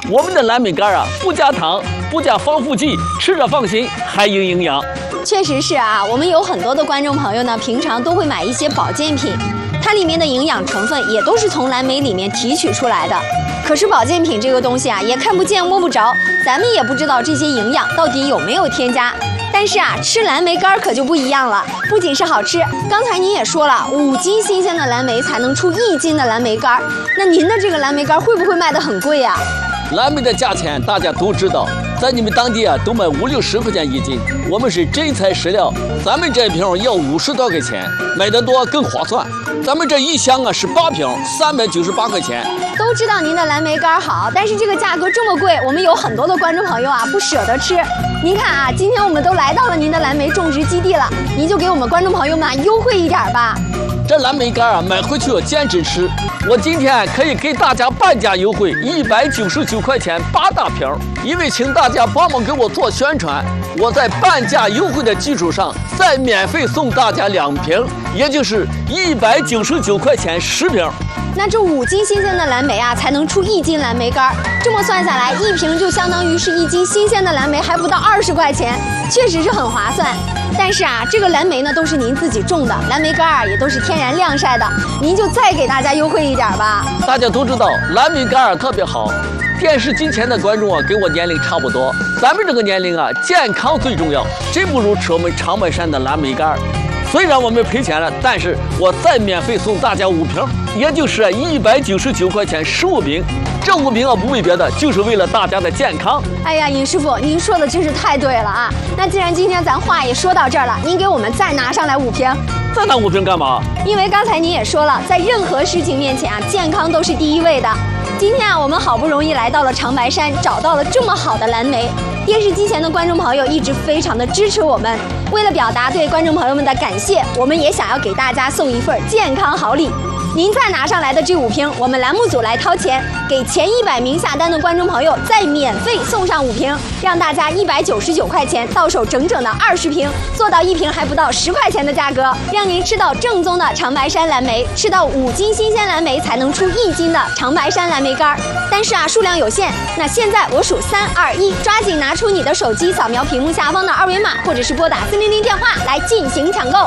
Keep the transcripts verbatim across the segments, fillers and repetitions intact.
我们的蓝莓干啊，不加糖，不加防腐剂，吃着放心，还有营养。 确实是啊，我们有很多的观众朋友呢，平常都会买一些保健品，它里面的营养成分也都是从蓝莓里面提取出来的。可是保健品这个东西啊，也看不见摸不着，咱们也不知道这些营养到底有没有添加。但是啊，吃蓝莓干可就不一样了，不仅是好吃，刚才您也说了，五斤新鲜的蓝莓才能出一斤的蓝莓干。那您的这个蓝莓干会不会卖得很贵呀？ 蓝莓的价钱大家都知道，在你们当地啊都卖五六十块钱一斤，我们是真材实料，咱们这瓶要五十多块钱，买得多更划算。咱们这一箱啊是八瓶，三百九十八块钱。 都知道您的蓝莓干好，但是这个价格这么贵，我们有很多的观众朋友啊不舍得吃。您看啊，今天我们都来到了您的蓝莓种植基地了，您就给我们观众朋友们优惠一点吧。 这蓝莓干啊，买回去要坚持吃。我今天可以给大家半价优惠，一百九十九块钱八大瓶。因为请大家帮忙给我做宣传，我在半价优惠的基础上，再免费送大家两瓶，也就是一百九十九块钱十瓶。 那这五斤新鲜的蓝莓啊，才能出一斤蓝莓干。这么算下来，一瓶就相当于是一斤新鲜的蓝莓，还不到二十块钱，确实是很划算。但是啊，这个蓝莓呢都是您自己种的，蓝莓干啊也都是天然晾晒的，您就再给大家优惠一点吧。 大家都知道蓝莓干啊特别好，电视机前的观众啊跟我年龄差不多，咱们这个年龄啊健康最重要，真不如吃我们长白山的蓝莓干。虽然我们赔钱了，但是我再免费送大家五瓶，也就是一百九十九块钱十五瓶。这五瓶啊不为别的，就是为了大家的健康。 哎呀，尹师傅，您说的真是太对了啊！那既然今天咱话也说到这儿了，您给我们再拿上来五瓶。 再拿五瓶干嘛？ 因为刚才您也说了，在任何事情面前啊，健康都是第一位的。今天啊，我们好不容易来到了长白山，找到了这么好的蓝莓。电视机前的观众朋友一直非常的支持我们，为了表达对观众朋友们的感谢，我们也想要给大家送一份健康好礼。您再拿上来的这五瓶，我们栏目组来掏钱，给前一百名下单的观众朋友再免费送上五瓶，让大家一百九十九块钱到手整整的二十瓶，做到一瓶还不到十块钱的价格，让您吃到正宗的长白山蓝莓，吃到五斤新鲜蓝莓才能出一斤的长白山蓝莓干。但是啊，数量有限，那现在我数三二一，抓紧拿出你的手机，扫描屏幕下方的二维码，或者是拨打四零零电话来进行抢购。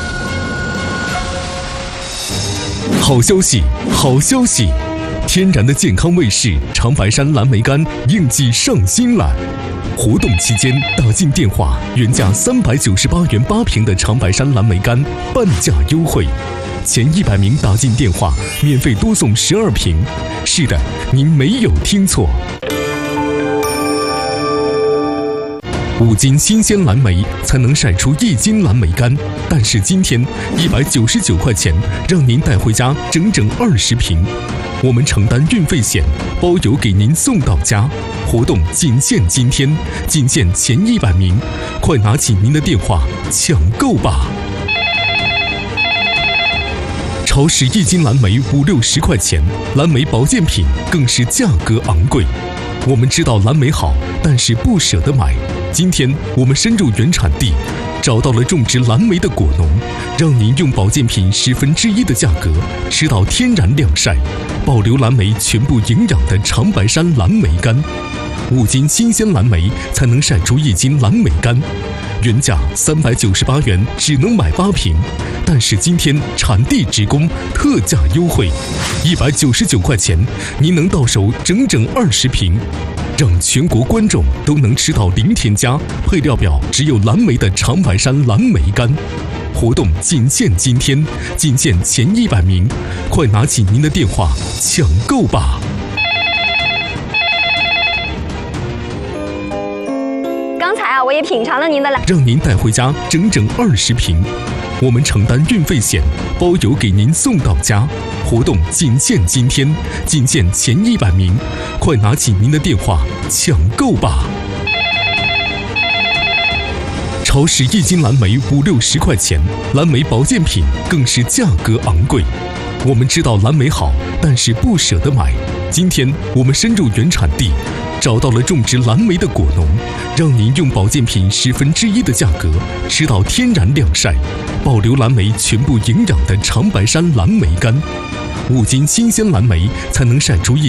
好消息，好消息！天然的健康卫士长白山蓝莓干应季上新了。活动期间打进电话，原价三百九十八元八瓶的长白山蓝莓干半价优惠，前一百名打进电话免费多送十二瓶。是的，您没有听错。五斤新鲜蓝莓才能晒出一斤蓝莓干，但是今天一百九十九块钱让您带回家整整二十瓶，我们承担运费险，包邮给您送到家。活动仅限今天，仅限前一百名，快拿起您的电话抢购吧！超市一斤蓝莓五六十块钱，蓝莓保健品更是价格昂贵。我们知道蓝莓好，但是不舍得买。今天我们深入原产地，找到了种植蓝莓的果农，让您用保健品十分之一的价格吃到天然晾晒、保留蓝莓全部营养的长白山蓝莓干。五斤新鲜蓝莓才能晒出一斤蓝莓干，原价三百九十八元，只能买八瓶。但是今天产地直供特价优惠，一百九十九块钱，您能到手整整二十瓶，让全国观众都能吃到零添加、配料表只有蓝莓的长白山蓝莓干。活动仅限今天，仅限前一百名，快拿起您的电话抢购吧！ 刚才啊，我也品尝了您的蓝， 让您带回家整整二十瓶。我们承担运费险，包邮给您送到家。活动仅限今天，仅限前一百名，快拿起您的电话抢购吧！超市一斤蓝莓五六十块钱，蓝莓保健品更是价格昂贵。我们知道蓝莓好，但是不舍得买。今天我们深入原产地，找到了种植蓝莓的果农，让您用保健品十分之一的价格吃到天然晾晒、保留蓝莓全部营养的长白山蓝莓干。五斤新鲜蓝莓才能晒出一